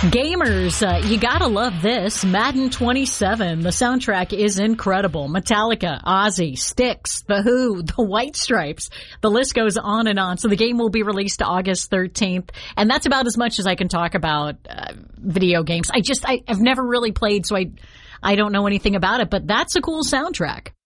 Gamers, you gotta love this. Madden 27. The soundtrack is incredible. Metallica, Ozzy, Styx, The Who, The White Stripes. The list goes on and on. So the game will be released August 13th. And that's about as much as I can talk about video games. I've never really played, so I don't know anything about it. But that's a cool soundtrack.